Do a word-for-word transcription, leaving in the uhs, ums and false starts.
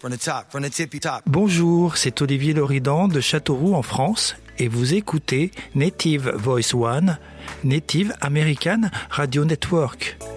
from the top, from the tippy top. Bonjour, c'est Olivier Loridan de Châteauroux en France et vous écoutez Native Voice One, Native American Radio Network.